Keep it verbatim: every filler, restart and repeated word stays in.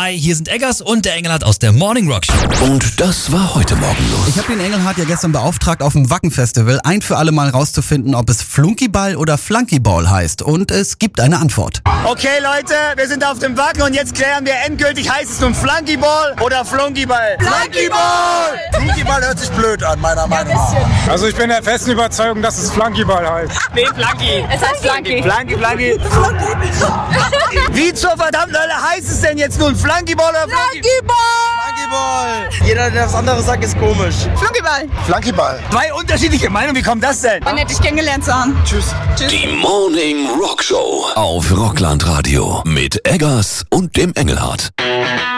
Hi, hier sind Eggers und der Engelhardt aus der Morning Rock Show. Und das war heute Morgen los. Ich habe den Engelhardt ja gestern beauftragt, auf dem Wacken-Festival ein für alle Mal rauszufinden, ob es Flunkyball oder Flunkyball heißt. Und es gibt eine Antwort. Okay Leute, wir sind auf dem Wacken und jetzt klären wir endgültig, heißt es nun Flunkyball oder Flunkyball? Flunkyball! Flunkyball hört sich blöd an, meiner Meinung nach. Also ich bin der festen Überzeugung, dass es Flunkyball heißt. Nee, Flunky. Es heißt Flunky. Flunky, Flunky. Wie zur verdammten Hölle heißt es denn jetzt nun? Flunkyball oder Flunkyball? Flunkyball! Jeder, der was anderes sagt, ist komisch. Flunkyball. Flunkyball. Zwei unterschiedliche Meinungen, wie kommt das denn? War nett, dich kennengelernt zu haben. Tschüss. Tschüss. Die Morning Rock Show auf Rockland Radio mit Eggers und dem Engelhardt.